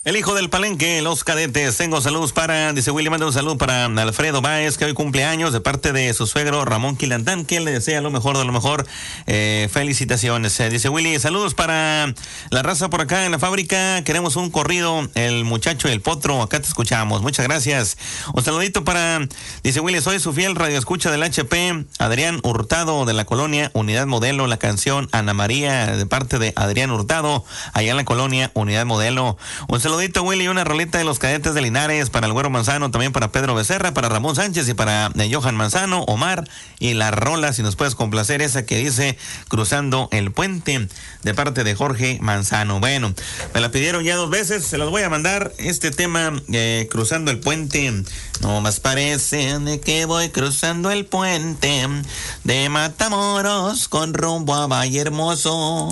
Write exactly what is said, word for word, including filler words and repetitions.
El hijo del palenque, los cadetes. Tengo saludos para, dice Willy, manda un saludo para Alfredo Báez, que hoy cumpleaños, de parte de su suegro Ramón Quilantán, que le desea lo mejor de lo mejor. Eh, felicitaciones. Eh, dice Willy, saludos para la raza por acá en la fábrica. Queremos un corrido, el muchacho y el potro. Acá te escuchamos. Muchas gracias. Un saludito para, dice Willy, soy su fiel radioescucha del H P, Adrián Hurtado, de la colonia Unidad Modelo. La canción Ana María, de parte de Adrián Hurtado, allá en la colonia Unidad Modelo. Un saludo Willy, una roleta de los cadetes de Linares para el Güero Manzano, también para Pedro Becerra, para Ramón Sánchez y para eh, Johan Manzano, Omar, y la rola, si nos puedes complacer, esa que dice Cruzando el Puente, de parte de Jorge Manzano. Bueno, me la pidieron ya dos veces, se los voy a mandar, este tema, eh, Cruzando el Puente. No más parece de que voy cruzando el puente de Matamoros con rumbo a Valle Hermoso.